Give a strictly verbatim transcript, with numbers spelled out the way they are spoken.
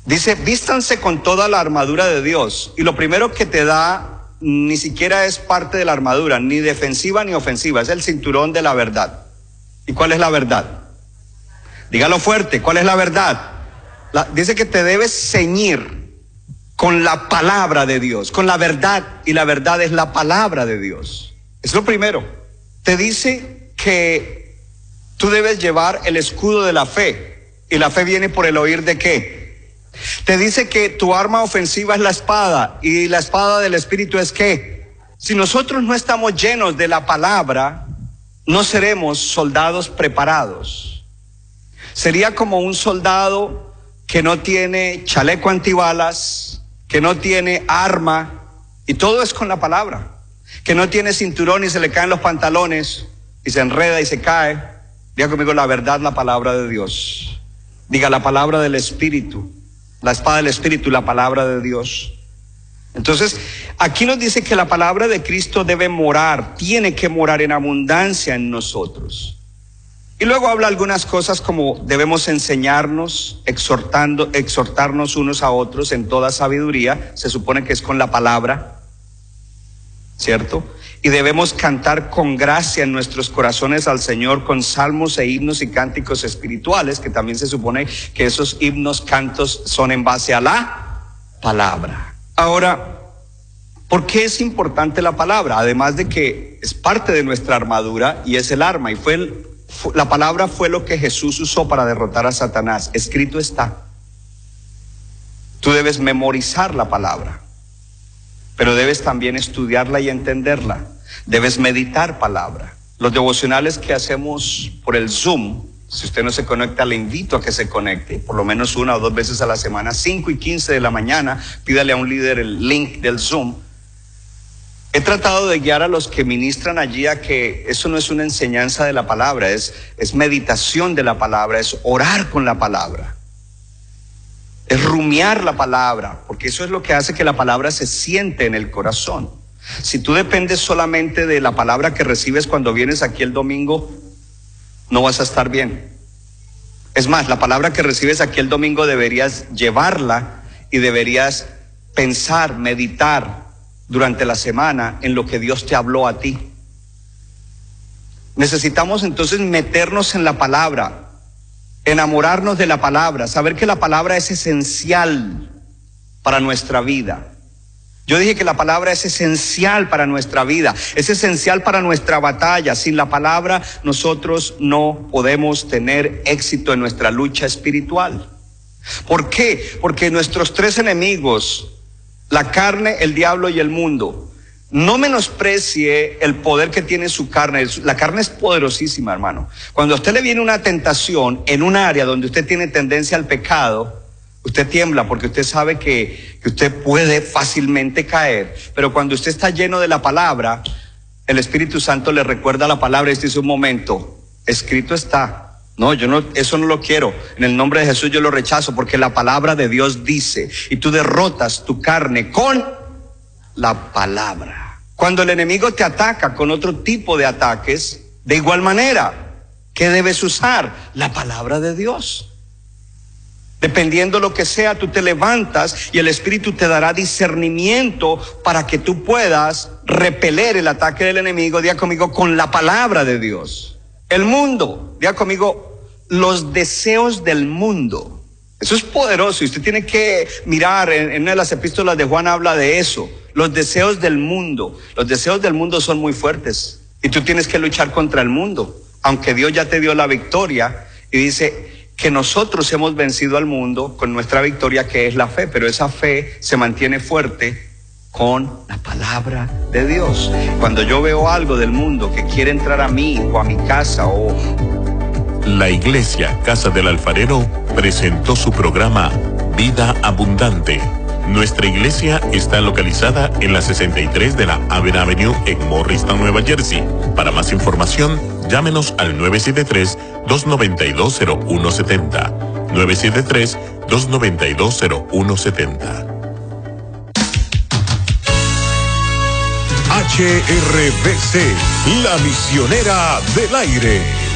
Dice, vístanse con toda la armadura de Dios. Y lo primero que te da ni siquiera es parte de la armadura, ni defensiva ni ofensiva, es el cinturón de la verdad. ¿Y cuál es la verdad? Dígalo fuerte, ¿cuál es la verdad? La, dice que te debes ceñir con la palabra de Dios, con la verdad, y la verdad es la palabra de Dios. Es lo primero. Te dice que tú debes llevar el escudo de la fe, y la fe viene por el oír de ¿qué? Te dice que tu arma ofensiva es la espada, y la espada del Espíritu es ¿qué? Si nosotros no estamos llenos de la palabra, no seremos soldados preparados. Sería como un soldado que no tiene chaleco antibalas, que no tiene arma, y todo es con la palabra, que no tiene cinturón y se le caen los pantalones y se enreda y se cae. Diga conmigo la verdad, la palabra de Dios. Diga la palabra del Espíritu, la espada del Espíritu y la palabra de Dios. Entonces, aquí nos dice que la palabra de Cristo debe morar, tiene que morar en abundancia en nosotros. Y luego habla algunas cosas como debemos enseñarnos, exhortando, exhortarnos unos a otros en toda sabiduría. Se supone que es con la palabra, ¿cierto? Y debemos cantar con gracia en nuestros corazones al Señor con salmos e himnos y cánticos espirituales, que también se supone que esos himnos, cantos son en base a la palabra. Ahora, ¿por qué es importante la palabra? Además de que es parte de nuestra armadura y es el arma, y fue el la palabra fue lo que Jesús usó para derrotar a Satanás. Escrito está. Tú debes memorizar la palabra, pero debes también estudiarla y entenderla. Debes meditar palabra. Los devocionales que hacemos por el Zoom, si usted no se conecta, le invito a que se conecte, por lo menos una o dos veces a la semana, cinco y quince de la mañana, pídale a un líder el link del Zoom. He tratado de guiar a los que ministran allí a que eso no es una enseñanza de la palabra, es, es meditación de la palabra, es orar con la palabra, es rumiar la palabra, porque eso es lo que hace que la palabra se siente en el corazón. Si tú dependes solamente de la palabra que recibes cuando vienes aquí el domingo, no vas a estar bien. Es más, la palabra que recibes aquí el domingo deberías llevarla y deberías pensar, meditar durante la semana en lo que Dios te habló a ti. Necesitamos entonces meternos en la palabra, enamorarnos de la palabra, saber que la palabra es esencial para nuestra vida. Yo dije que la palabra es esencial para nuestra vida, es esencial para nuestra batalla. Sin la palabra nosotros no podemos tener éxito en nuestra lucha espiritual. ¿Por qué? Porque nuestros tres enemigos, la carne, el diablo y el mundo, no menosprecie el poder que tiene su carne. La carne es poderosísima, hermano. Cuando a usted le viene una tentación en un área donde usted tiene tendencia al pecado, usted tiembla porque usted sabe que, que usted puede fácilmente caer. Pero cuando usted está lleno de la palabra, el Espíritu Santo le recuerda la palabra y dice: un momento, escrito está. No, yo no, eso no lo quiero. En el nombre de Jesús yo lo rechazo, porque la palabra de Dios dice, y tú derrotas tu carne con la palabra. Cuando el enemigo te ataca con otro tipo de ataques, de igual manera, ¿qué debes usar? La palabra de Dios. Dependiendo lo que sea, tú te levantas y el Espíritu te dará discernimiento para que tú puedas repeler el ataque del enemigo. Diga conmigo, con la palabra de Dios. El mundo, diga conmigo, los deseos del mundo. Eso es poderoso y usted tiene que mirar, en, en una de las epístolas de Juan habla de eso. Los deseos del mundo. Los deseos del mundo son muy fuertes y tú tienes que luchar contra el mundo, aunque Dios ya te dio la victoria y dice que nosotros hemos vencido al mundo con nuestra victoria, que es la fe, pero esa fe se mantiene fuerte con la palabra de Dios. Cuando yo veo algo del mundo que quiere entrar a mí o a mi casa o... La Iglesia Casa del Alfarero presentó su programa Vida Abundante. Nuestra iglesia está localizada en la sesenta y tres de la Avenue Avenue en Morristown, Nueva Jersey. Para más información, llámenos al nueve siete tres, dos nueve dos, cero uno siete cero. nueve siete tres, dos nueve dos, cero uno siete cero. H R B C, la misionera del aire.